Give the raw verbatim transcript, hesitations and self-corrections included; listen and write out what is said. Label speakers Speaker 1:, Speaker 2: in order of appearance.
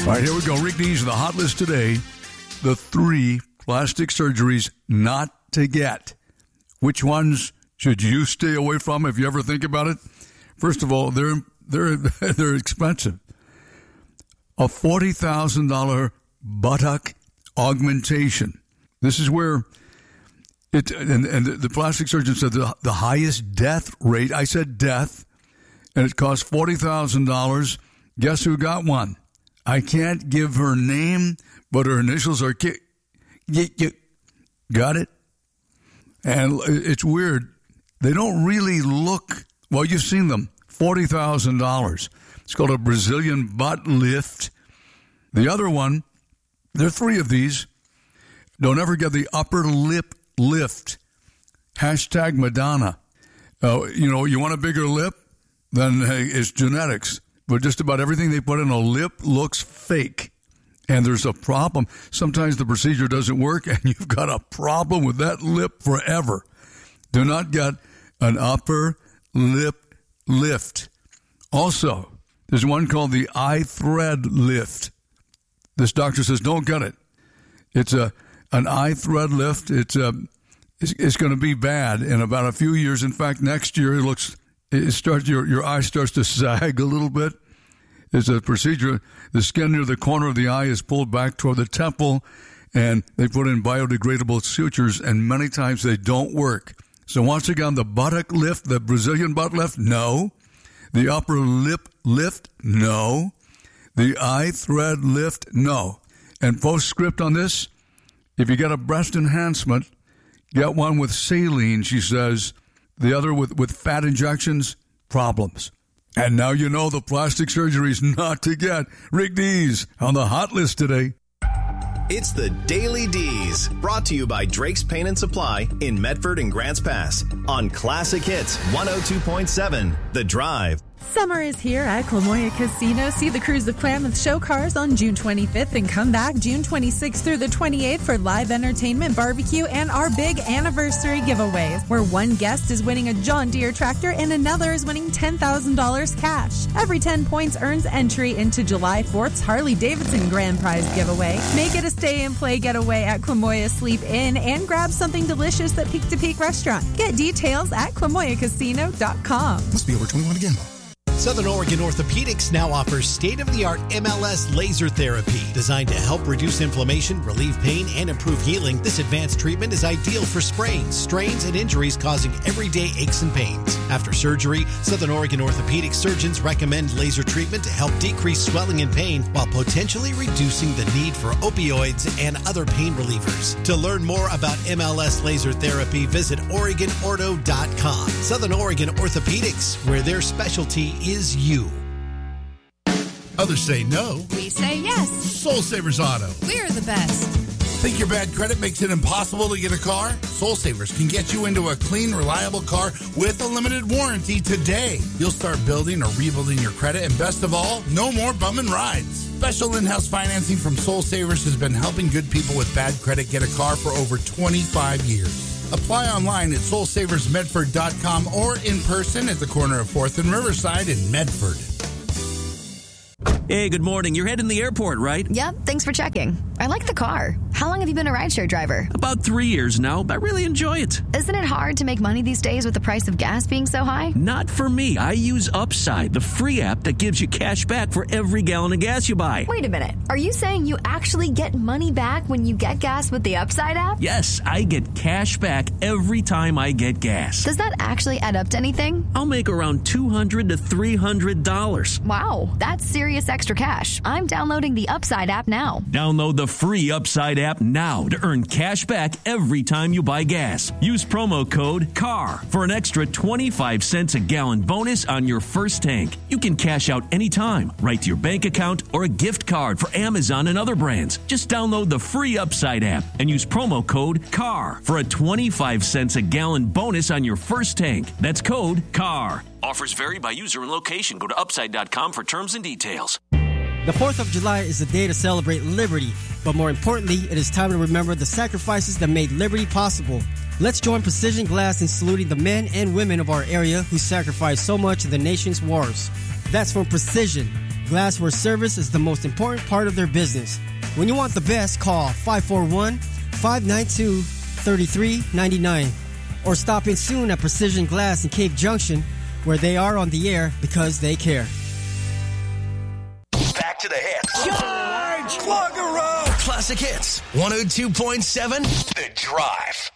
Speaker 1: All right, here we go. Rick Dees, the hot list today. The three plastic surgeries not to get. Which ones should you stay away from if you ever think about it? First of all, they're they're they're expensive. A forty thousand dollars buttock augmentation. This is where it and, and the plastic surgeon said the, the highest death rate. I said death, and it cost forty thousand dollars. Guess who got one? I can't give her name, but her initials are K. Got it? And it's weird. They don't really look, well, you've seen them, forty thousand dollars. It's called a Brazilian butt lift. The other one, there are three of these. Don't ever get the upper lip lift. Hashtag Madonna. Uh, you know, you want a bigger lip? Then hey, it's genetics. But just about everything they put in a lip looks fake. And there's a problem. Sometimes the procedure doesn't work, and you've got a problem with that lip forever. Do not get an upper lip lift. Also, there's one called the eye thread lift. This doctor says, don't get it. It's a an eye thread lift. It's a it's, it's going to be bad in about a few years. In fact, next year it looks it starts your your eye starts to sag a little bit. It's a procedure. The skin near the corner of the eye is pulled back toward the temple, and they put in biodegradable sutures, and many times they don't work. So once again, the buttock lift, the Brazilian butt lift, no. The upper lip lift, no. The eye thread lift, no. And postscript on this, if you get a breast enhancement, get one with saline, she says. The other with, with fat injections, problems. And now you know the plastic surgeries not to get. Rick Dees on the hot list today.
Speaker 2: It's the Daily D's, brought to you by Drake's Paint and Supply in Medford and Grants Pass on Classic Hits one oh two point seven, The Drive.
Speaker 3: Summer is here at Clamoya Casino. See the Cruise of Klamath show cars on June twenty-fifth and come back June twenty-sixth through the twenty-eighth for live entertainment, barbecue, and our big anniversary giveaways, where one guest is winning a John Deere tractor and another is winning ten thousand dollars cash. Every ten points earns entry into July fourth's Harley-Davidson Grand Prize giveaway. Make it a stay-and-play getaway at Clamoya Sleep Inn and grab something delicious at Peak to Peak Restaurant. Get details at clamoya casino dot com.
Speaker 4: Must be over twenty-one to gamble.
Speaker 5: Southern Oregon Orthopedics now offers state-of-the-art M L S laser therapy designed to help reduce inflammation, relieve pain, and improve healing. This advanced treatment is ideal for sprains, strains, and injuries causing everyday aches and pains. After surgery, Southern Oregon Orthopedic surgeons recommend laser treatment to help decrease swelling and pain while potentially reducing the need for opioids and other pain relievers. To learn more about M L S laser therapy, visit Oregon Ortho dot com. Southern Oregon Orthopedics, where their specialty is you.
Speaker 4: Others say no.
Speaker 6: We say yes.
Speaker 4: Soul Savers Auto.
Speaker 6: We're the best.
Speaker 4: Think your bad credit makes it impossible to get a car? Soul Savers can get you into a clean, reliable car with a limited warranty today. You'll start building or rebuilding your credit, and best of all, no more bumming rides. Special in-house financing from Soul Savers has been helping good people with bad credit get a car for over twenty-five years. Apply online at soul savers medford dot com or in person at the corner of fourth and Riverside in Medford.
Speaker 7: Hey, good morning. You're heading to the airport, right?
Speaker 8: Yep, thanks for checking. I like the car. How long have you been a rideshare driver?
Speaker 7: About three years now, but I really enjoy it.
Speaker 8: Isn't it hard to make money these days with the price of gas being so high?
Speaker 7: Not for me. I use Upside, the free app that gives you cash back for every gallon of gas you buy.
Speaker 8: Wait a minute. Are you saying you actually get money back when you get gas with the Upside app?
Speaker 7: Yes, I get cash back every time I get gas.
Speaker 8: Does that actually add up to anything?
Speaker 7: I'll make around two hundred to three hundred dollars.
Speaker 8: Wow, that's serious extra cash. I'm downloading the Upside app now.
Speaker 7: Download the free Upside app now to earn cash back every time you buy gas. Use promo code C A R for an extra twenty-five cents a gallon bonus on your first tank. You can cash out anytime, right to your bank account, or a gift card for Amazon and other brands. Just download the free Upside app and use promo code C A R for a twenty-five cents a gallon bonus on your first tank. That's code C A R. Offers vary by user and location. Go to upside dot com for terms and details.
Speaker 9: The fourth of July is a day to celebrate liberty, but more importantly, it is time to remember the sacrifices that made liberty possible. Let's join Precision Glass in saluting the men and women of our area who sacrificed so much in the nation's wars. That's from Precision, Glassware service is the most important part of their business. When you want the best, call five four one, five nine two, three three nine nine or stop in soon at Precision Glass in Cape Junction, where they are on the air because they care.
Speaker 6: Back to the hits. George! Plug her up! Classic Hits, one oh two point seven, The Drive.